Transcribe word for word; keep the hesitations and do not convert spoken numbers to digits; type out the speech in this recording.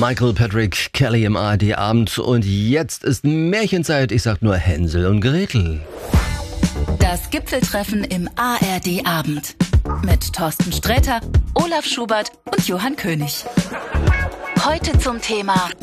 Michael Patrick Kelly im A R D-Abend. Und jetzt ist Märchenzeit. Ich sag nur Hänsel und Gretel. Das Gipfeltreffen im A R D-Abend. Mit Thorsten Sträter, Olaf Schubert und Johann König. Heute zum Thema